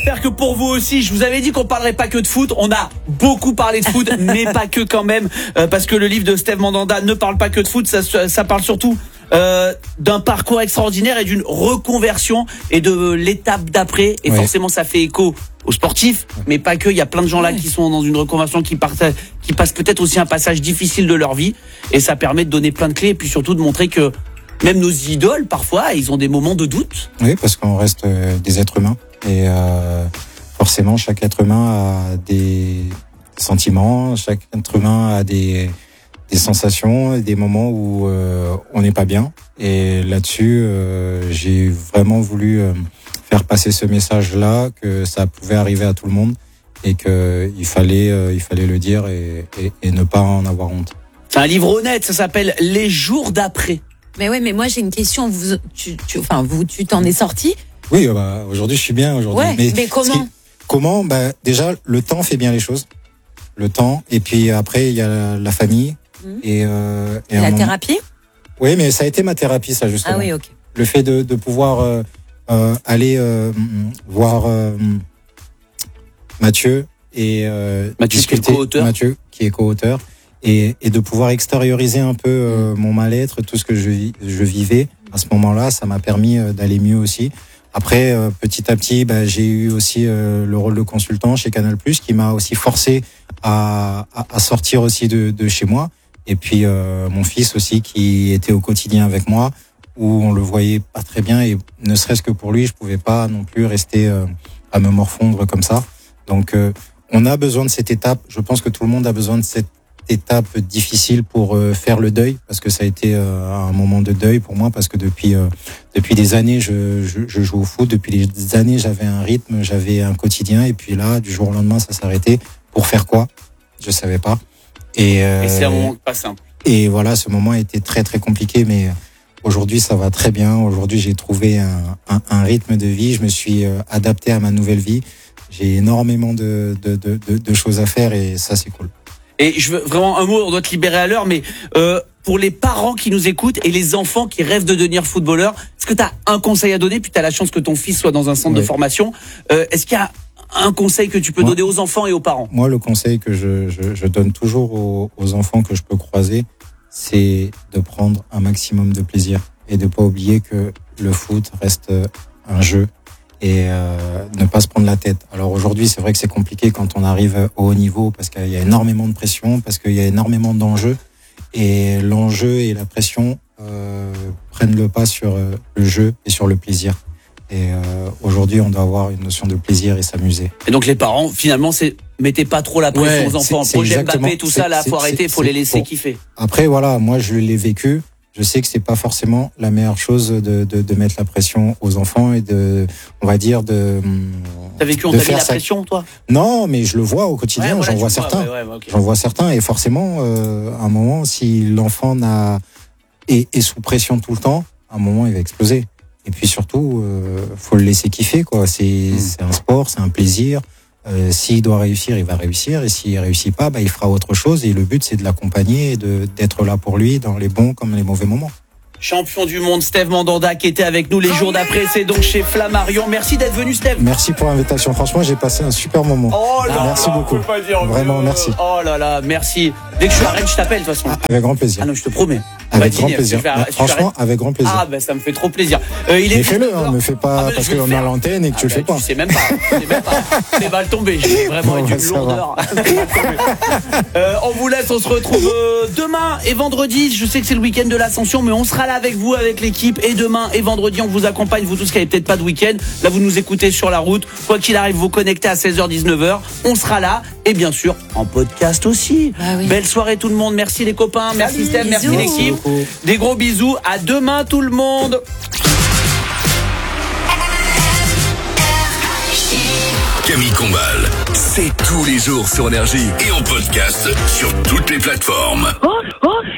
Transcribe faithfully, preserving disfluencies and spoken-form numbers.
J'espère que pour vous aussi, je vous avais dit qu'on parlerait pas que de foot. On a beaucoup parlé de foot, mais pas que quand même, euh, parce que le livre de Steve Mandanda ne parle pas que de foot. Ça, ça parle surtout euh, d'un parcours extraordinaire et d'une reconversion et de l'étape d'après. Et ouais. forcément, ça fait écho aux sportifs, mais pas que. Il y a plein de gens là qui sont dans une reconversion, qui partent, qui passent peut-être aussi un passage difficile de leur vie, et ça permet de donner plein de clés et puis surtout de montrer que même nos idoles, parfois, ils ont des moments de doute. Oui, parce qu'on reste euh, des êtres humains. Et euh, forcément, chaque être humain a des sentiments, chaque être humain a des, des sensations, des moments où euh, on n'est pas bien. Et là-dessus, euh, j'ai vraiment voulu euh, faire passer ce message-là, que ça pouvait arriver à tout le monde et qu'il fallait, euh, il fallait le dire et, et, et ne pas en avoir honte. C'est un livre honnête, ça s'appelle « Les jours d'après ». Mais ouais, mais moi j'ai une question. Vous, tu, tu, enfin, vous, tu t'en es sorti? Oui, bah, aujourd'hui je suis bien aujourd'hui. Ouais, mais, mais comment qui, Comment bah, déjà, le temps fait bien les choses. Le temps, et puis après il y a la, la famille mmh. et, euh, et, et la thérapie. Oui, mais ça a été ma thérapie, ça justement. Ah oui, ok. Le fait de, de pouvoir euh, euh, aller euh, voir euh, Mathieu et euh, Mathieu discuter. Qui est co-auteur. Mathieu qui est co-auteur. Et, et de pouvoir extérioriser un peu euh, mon mal-être, tout ce que je, je vivais à ce moment-là, ça m'a permis euh, d'aller mieux aussi. Après, euh, petit à petit, bah, j'ai eu aussi euh, le rôle de consultant chez Canal+, qui m'a aussi forcé à, à, à sortir aussi de, de chez moi. Et puis euh, mon fils aussi, qui était au quotidien avec moi, où on le voyait pas très bien, et ne serait-ce que pour lui, je pouvais pas non plus rester euh, à me morfondre comme ça. Donc, euh, on a besoin de cette étape. Je pense que tout le monde a besoin de cette étape difficile pour euh, faire le deuil, parce que ça a été euh, un moment de deuil pour moi, parce que depuis euh, depuis des années je, je je joue au foot, depuis des années j'avais un rythme, j'avais un quotidien, et puis là du jour au lendemain ça s'est arrêté. Pour faire quoi? Je savais pas. Et, euh, et c'est un moment pas simple. Et voilà, ce moment a été très très compliqué, mais aujourd'hui ça va très bien. Aujourd'hui j'ai trouvé un, un, un rythme de vie, je me suis euh, adapté à ma nouvelle vie. J'ai énormément de de, de de de choses à faire, et ça c'est cool. Et je veux vraiment un mot, on doit te libérer à l'heure, mais euh, pour les parents qui nous écoutent et les enfants qui rêvent de devenir footballeurs, est-ce que tu as un conseil à donner? Puis tu as la chance que ton fils soit dans un centre oui. de formation. Euh, est-ce qu'il y a un conseil que tu peux moi, donner aux enfants et aux parents? Moi, le conseil que je, je, je donne toujours aux, aux enfants que je peux croiser, c'est de prendre un maximum de plaisir et de pas oublier que le foot reste un jeu. Et euh, ne pas se prendre la tête. Alors aujourd'hui, c'est vrai que c'est compliqué quand on arrive au haut niveau, parce qu'il y a énormément de pression, parce qu'il y a énormément d'enjeux, et l'enjeu et la pression euh, prennent le pas sur euh, le jeu et sur le plaisir. Et euh, aujourd'hui, on doit avoir une notion de plaisir et s'amuser. Et donc les parents, finalement, c'est mettez pas trop la pression ouais, aux enfants. C'est, c'est Projet Mbappé, tout ça, là, faut arrêter, faut les laisser bon. kiffer. Après, voilà, moi, je l'ai vécu. Je sais que c'est pas forcément la meilleure chose de, de, de mettre la pression aux enfants et de, on va dire, de. T'as vécu, on t'a mis la ça... pression, toi? Non, mais je le vois au quotidien, ouais, voilà, j'en vois certains. Ouais, ouais, okay. J'en vois certains, et forcément, euh, à un moment, si l'enfant n'a, est, est sous pression tout le temps, à un moment, il va exploser. Et puis surtout, euh, faut le laisser kiffer, quoi. C'est, mmh. c'est un sport, c'est un plaisir. Euh, s'il doit réussir, il va réussir, et s'il réussit pas, bah, il fera autre chose, et le but c'est de l'accompagner et de, d'être là pour lui dans les bons comme les mauvais moments. Champion du monde, Steve Mandanda, qui était avec nous les jours d'après, c'est donc chez Flammarion. Merci d'être venu, Steve. Merci pour l'invitation, franchement j'ai passé un super moment. Oh là merci là, beaucoup, pas dire vraiment mieux. Merci. Oh là là, merci. Dès que je suis à Rennes, je t'appelle de toute façon. Ah, avec grand plaisir. Ah non, je te promets. Avec grand plaisir. Vais, franchement, avec grand plaisir. Ah ben ça me fait trop plaisir. Euh, il est mais fais-le, hein, me fais pas ah, parce qu'on est à l'antenne et que ah, tu ben, le fais pas. Tu sais même pas, tu sais même pas. C'est mal tombé, j'ai vraiment bon, une lourdeur. euh, on vous laisse, on se retrouve euh, demain et vendredi. Je sais que c'est le week-end de l'Ascension, mais on sera là avec vous, avec l'équipe. Et demain et vendredi, on vous accompagne, vous tous qui n'avez peut-être pas de week-end. Là, vous nous écoutez sur la route. Quoi qu'il arrive, vous connectez à seize heures dix-neuf heures. On sera là. Et bien sûr, en podcast aussi. Ah oui. Belle soirée tout le monde. Merci les copains, merci Steph, merci bisous. l'équipe. Des gros bisous. À demain tout le monde. Camille Combal, c'est tous les jours sur Énergie et en podcast sur toutes les plateformes. Oh, oh.